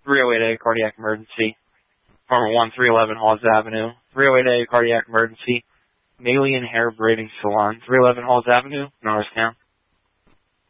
308A, cardiac emergency. Apartment 1311 Halls Avenue. 308A, cardiac emergency. Malian Hair Braiding Salon. 311 Halls Avenue, Norristown.